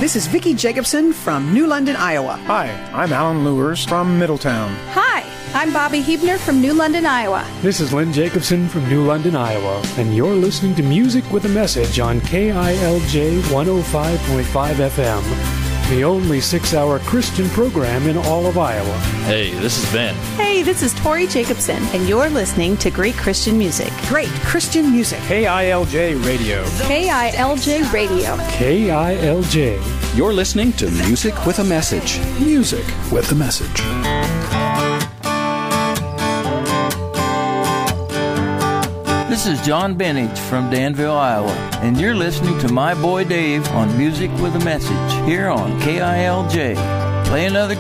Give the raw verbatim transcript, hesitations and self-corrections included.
This is Vicki Jacobson from New London, Iowa. Hi, I'm Alan Lewers from Middletown. Hi, I'm Bobby Hebner from New London, Iowa. This is Lynn Jacobson from New London, Iowa, and you're listening to Music with a Message on K I L J one oh five point five F M, the only six-hour Christian program in all of Iowa. Hey, this is Ben. Hey, this is Tori Jacobson, and you're listening to Great Christian Music. Great Christian music. K I L J Radio. K I L J Radio. K I L J. You're listening to Music with a Message. Music with a Message. This is John Bennett from Danville, Iowa, and you're listening to my boy Dave on Music with a Message here on K I L J. Play another